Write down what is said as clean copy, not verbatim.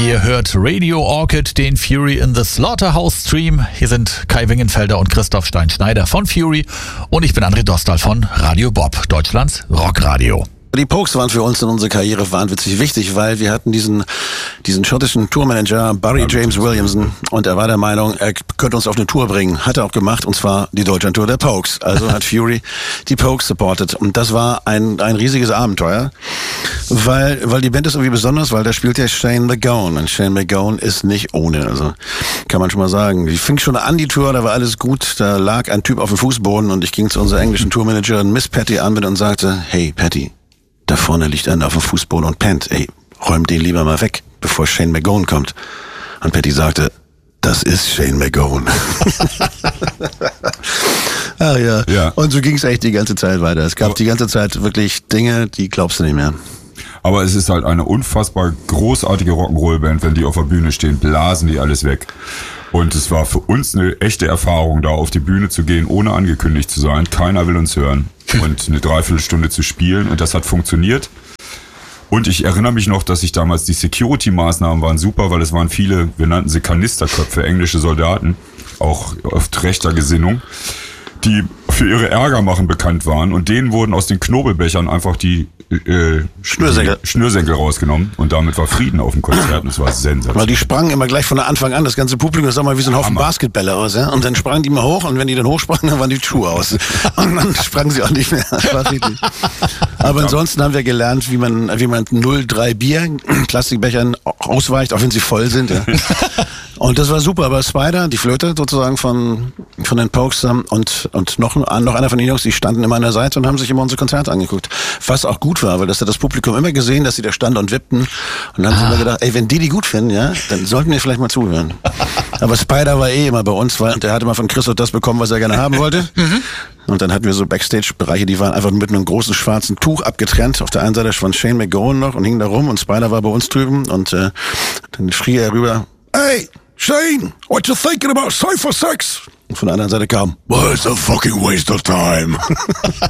Ihr hört Radio Orchid, den Fury in the Slaughterhouse Stream. Hier sind Kai Wingenfelder und Christoph Stein-Schneider von Fury und ich bin André Dostal von Radio Bob, Deutschlands Rockradio. Die Pogues waren für uns in unserer Karriere wahnwitzig wichtig, weil wir hatten diesen schottischen Tourmanager Barry James Williamson und er war der Meinung, er könnte uns auf eine Tour bringen. Hat er auch gemacht und zwar die Deutschlandtour der Pogues. Also hat Fury die Pogues supportet und das war ein riesiges Abenteuer, weil die Band ist irgendwie besonders, weil da spielt ja Shane MacGowan und Shane MacGowan ist nicht ohne, also kann man schon mal sagen. Die fing schon an die Tour, da war alles gut, da lag ein Typ auf dem Fußboden und ich ging zu unserer englischen Tourmanagerin Miss Patty an und sagte, hey Patty, da vorne liegt einer auf dem Fußboden und pennt. Ey, räum den lieber mal weg, bevor Shane MacGowan kommt. Und Patty sagte, das ist Shane MacGowan. Ach ja. Ja. Und so ging es echt die ganze Zeit weiter. Es gab die ganze Zeit wirklich Dinge, die glaubst du nicht mehr. Aber es ist halt eine unfassbar großartige Rock'n'Roll-Band, wenn die auf der Bühne stehen, blasen die alles weg. Und es war für uns eine echte Erfahrung, da auf die Bühne zu gehen, ohne angekündigt zu sein. Keiner will uns hören. Und eine Dreiviertelstunde zu spielen. Und das hat funktioniert. Und ich erinnere mich noch, dass ich damals, die Security-Maßnahmen waren super, weil es waren viele, wir nannten sie Kanisterköpfe, englische Soldaten, auch oft rechter Gesinnung, die für ihre Ärgermachen bekannt waren. Und denen wurden aus den Knobelbechern einfach die Schnürsenkel rausgenommen und damit war Frieden auf dem Konzert und es war sensationell. Weil die sprangen immer gleich von Anfang an, das ganze Publikum, das sah mal wie so ein Haufen Basketbälle aus, ja? Und dann sprangen die mal hoch und wenn die dann hochsprangen, dann waren die Schuhe aus. Und dann sprangen sie auch nicht mehr. Das war richtig. Aber ansonsten haben wir gelernt, wie man 0,3 Bier Plastikbechern ausweicht, auch wenn sie voll sind. Ja? Und das war super, aber Spider, die Flöte sozusagen von den Pogues und noch einer von den Jungs, die standen immer an der Seite und haben sich immer unsere Konzerte angeguckt. Was auch gut war, weil das hat das Publikum immer gesehen, dass sie da standen und wippten. Und dann haben sie immer gedacht, ey, wenn die gut finden, ja, dann sollten wir vielleicht mal zuhören. Aber Spider war immer bei uns, weil der hatte mal von Christoph das bekommen, was er gerne haben wollte. Und dann hatten wir so Backstage-Bereiche, die waren einfach mit einem großen schwarzen Tuch abgetrennt. Auf der einen Seite von Shane MacGowan noch und hing da rum und Spider war bei uns drüben und dann schrie er rüber, hey, Shane, what you thinking about Cypher Sex? Und von der anderen Seite kam, well, it's a fucking waste of time.